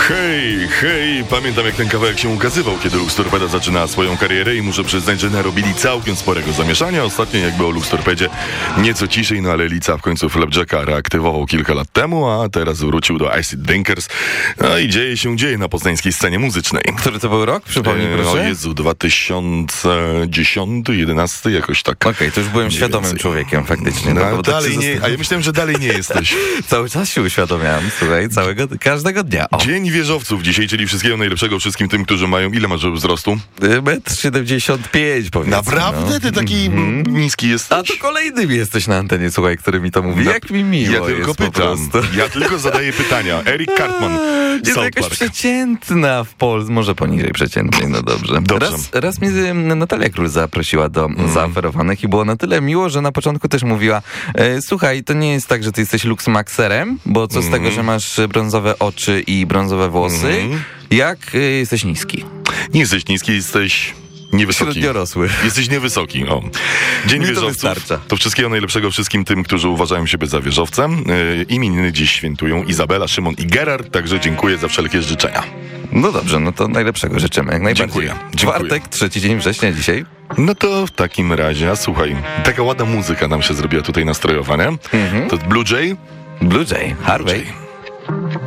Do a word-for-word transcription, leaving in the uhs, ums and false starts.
Hej, hej, pamiętam jak ten kawałek się ukazywał, kiedy Lux Torpeda zaczyna swoją karierę i muszę przyznać, że narobili całkiem sporego zamieszania. Ostatnio jakby o Lux Torpedzie nieco ciszej, no ale Lica w końcu Flapjacka reaktywował kilka lat temu, a teraz wrócił do Acid Drinkers. No i dzieje się dzieje na poznańskiej scenie muzycznej. Który to był rok? Przypomnij proszę. O Jezu, dwa tysiące dziesiąty, jedenasty, jakoś tak. Okej, okay, to już byłem świadomym więcej. człowiekiem faktycznie. No, no, dalej nie, a ja myślałem, że dalej nie jesteś. Cały czas się uświadomiałem, słuchaj, całego, każdego dnia. O. Dzień wieżowców dzisiaj, czyli wszystkiego najlepszego wszystkim tym, którzy mają... Ile masz wzrostu? metr siedemdziesiąt pięć, powiedzmy. Naprawdę? No. Ty taki mm-hmm. niski jesteś? A to kolejnym jesteś na antenie, słuchaj, który mi to mówi. Na... Jak mi miło Ja tylko jest pytam. Ja tylko zadaję pytania. Eric Cartman, jest jakaś przeciętna w Polsce. Może poniżej przeciętnej, no dobrze. dobrze. Raz, raz mnie Natalia Król zaprosiła do mm. Zaoferowanych i było na tyle miło, że na początku też mówiła, e, słuchaj, to nie jest tak, że ty jesteś luxmaxerem, bo co mm. z tego, że masz brązowe oczy i brązowe włosy, mm. jak e, jesteś niski. Nie jesteś niski, jesteś... Niewysoki. Średniorosły. Jesteś niewysoki. O. Dzień Mi wieżowców. To, wystarcza. to wszystkiego najlepszego wszystkim tym, którzy uważają siebie za wieżowcem. Yy, imieniny dziś świętują Izabela, Szymon i Gerard, także dziękuję za wszelkie życzenia. No dobrze, no to najlepszego życzymy, jak najbardziej. Dziękuję. Czwartek, trzeci dzień września dzisiaj. No to w takim razie, a słuchaj, taka ładna muzyka nam się zrobiła tutaj nastrojowa, nie? Mm-hmm. To Blue Jay. Blue Jay, Harvey. Blue Jay.